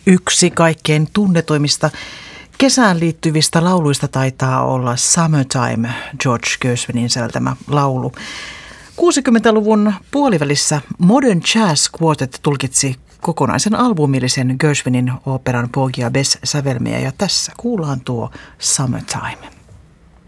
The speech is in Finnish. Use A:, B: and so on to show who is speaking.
A: Yksi kaikkein tunnetuimmista kesään liittyvistä lauluista taitaa olla Summertime, George Gershwinin säveltämä laulu. 60-luvun puolivälissä Modern Jazz Quartet tulkitsi kokonaisen albumillisen Gershwinin oopperan Porgy ja Bess sävelmiä, ja tässä kuullaan tuo Summertime.